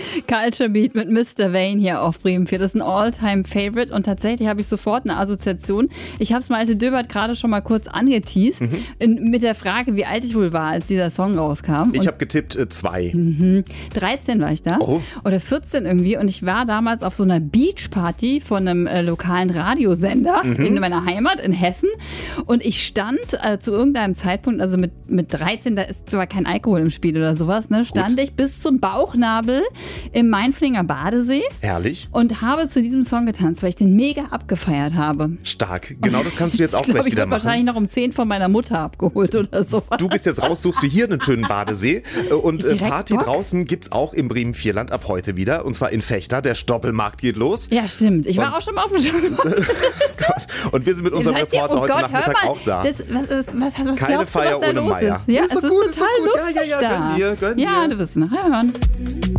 Culture Beat mit Mr. Vane hier auf Bremen 4. Das ist ein All-Time-Favorite und tatsächlich habe ich sofort eine Assoziation. Ich habe es Malte Döbert gerade schon mal kurz angeteased mit der Frage, wie alt ich wohl war, als dieser Song rauskam. Ich habe getippt 2. 13 war ich da oder 14 irgendwie und ich war damals auf so einer Beachparty von einem lokalen Radiosender in meiner Heimat in Hessen und ich stand zu irgendeinem Zeitpunkt, also mit 13, da war kein Alkohol im Spiel oder sowas, ne, stand ich bis zum Bauchnabel im Mainflinger Badesee. Herrlich. Und habe zu diesem Song getanzt, weil ich den mega abgefeiert habe. Stark. Genau das kannst du jetzt auch gleich wieder machen. Wahrscheinlich noch um 10 von meiner Mutter abgeholt oder so. Du gehst jetzt raus, suchst dir hier einen schönen Badesee. Und Party draußen gibt's auch im Bremen Vierland ab heute wieder. Und zwar in Fechter. Der Stoppelmarkt geht los. Ja, stimmt. Ich war auch schon mal auf dem Stoppelmarkt. Und wir sind mit unserem Reporter heute Nachmittag auch da. Was Keine Feier ohne Meier. Ja, ist so es gut, ist total lustig Ja, gönn dir. Ja, du wirst es nachher hören.